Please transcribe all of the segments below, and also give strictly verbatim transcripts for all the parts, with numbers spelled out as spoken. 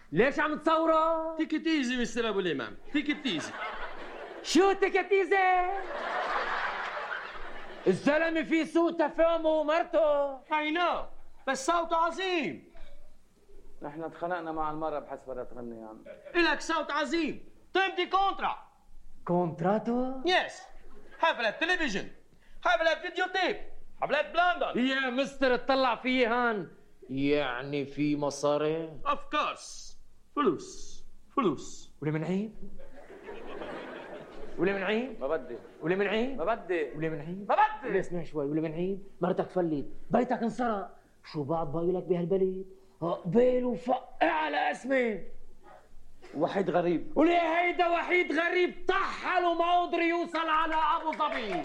ليش عم تصوره؟ تيك ات ايزي مستر ابو الامام، تيك ات ايزي. شو تكتيزة؟ الزلمة في سوء تفاهم ومرته. اي نو، بس صوته عظيم. نحن اتخانقنا مع المرة بحس بدها تغني يعني. إلك صوت عظيم. تمضي كونترا. كونتراتو؟ يس. حفلات تلفزيون، حفلات فيديو تيب، حفلات بلندن. يا مستر اطلع فيي هان، يعني في مصاري؟ اوف كورس. فلوس فلوس. ولي من عيب؟ ولي من عيب؟ ما بدي ولي من عيب؟ ما بدي ولي من عيب؟ ما بدي. ولي اسمع شوي، ولي من عيب؟ مرتك فلت، بيتك انسرق، شو بعد باقيلك بهالبلد؟ قبيل وفقع على اسمي. وحيد غريب. وليه هيدا وحيد غريب طحل وما قدر يوصل على ابو ظبي.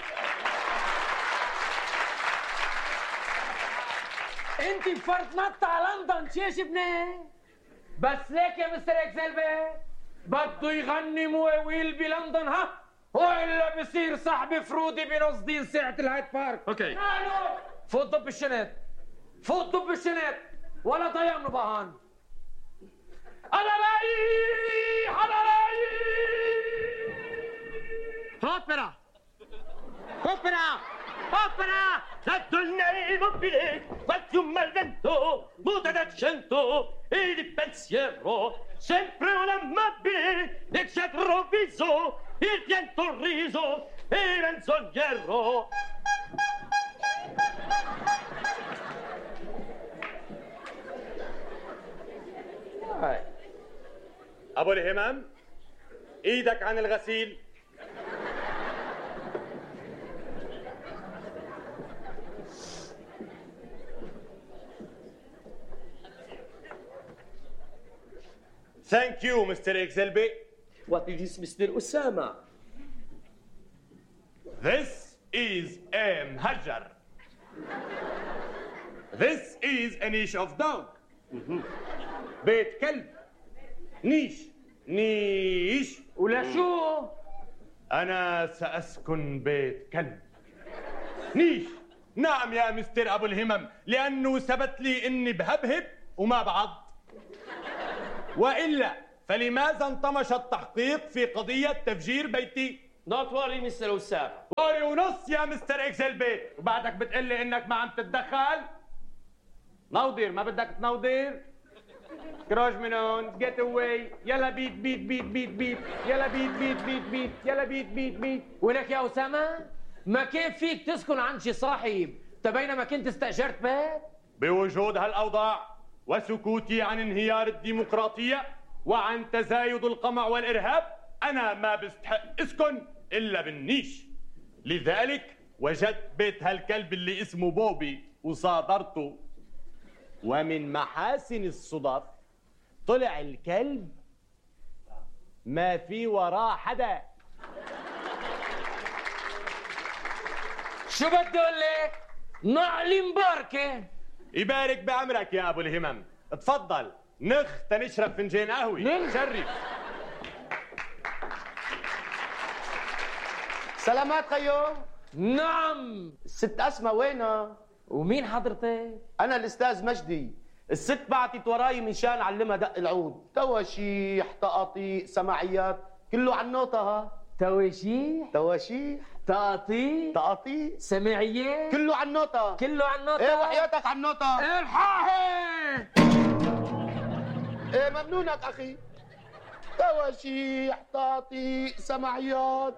انت بفرتنطة على لندن شيشبني. بس ليك يا مستر اكسلبي بده يغني مواويل بلندن ها، والا بصير صاحب فرودي بنص دين ساعة الهايد بارك. اوكي. فوت ضب الشنط، فوت ضب الشنط ولا ضيع نبهان. انا رايح، انا رايح. اوبرا اوبرا اوبرا. Sotto il immobile, qual fiume al vento, muta d'accento e di pensiero, sempre un amabile, l'excedro viso, il pianto riso e il menzognero. أبو الهمام، إيدك عن الغسيل. Thank you, Mister Exelby. What is this, Mister Osama? This is a mhajar. This is a niche of dog. بيت كلب. نيش نيش. ولا شو؟ أنا سأسكن بيت كلب. نيش. نعم يا مستر أبو الهمم، لأنه ثبت لي إني بهبهب وما بعض. وإلا فلماذا انطمش التحقيق في قضية تفجير بيتي؟ Don't worry, Mister Osama. واري ونص يا مستر إكسلبي، وبعدك بتقول لي إنك ما عم تتدخل؟ نوضير، ما بدك تنوضير؟ كراج منون، جيت اواي، يلا بيت بيت بيت بيت بيت، يلا بيت بيت بيت بيت، يلا بيت بيت بيت. ولك يا أسامة ما كان فيك تسكن عند شي صاحب تبين ما كنت استأجرت بيت؟ بوجود هالأوضاع وسكوتي عن انهيار الديمقراطية وعن تزايد القمع والإرهاب، أنا ما بستحق اسكن إلا بالنيش. لذلك وجدت بيت هالكلب اللي اسمه بوبي وصادرته، ومن محاسن الصدف طلع الكلب ما في وراه حدا. شو بدي اقول لك؟ نعلي مباركة. يبارك بعمرك يا ابو الهمم. اتفضل نخ تنشرب فنجان قهوه. نخ. شرف. سلامات خيو. نعم. الست أسماء وينها؟ ومين حضرتك؟ أنا الأستاذ مجدي. الست بعتت وراي منشان علمها دق العود، تواشيح، تقاطيع، سماعيات، كله عن نوتها. تواشيح، تواشيح، تقاطيع، تقاطيع، سماعيات، كله عن نوتها. كله عن نوتة. ايه وحياتك عن نوتها. الحاحي. ايه ممنونك اخي. تواشيح، تقاطيع، سماعيات،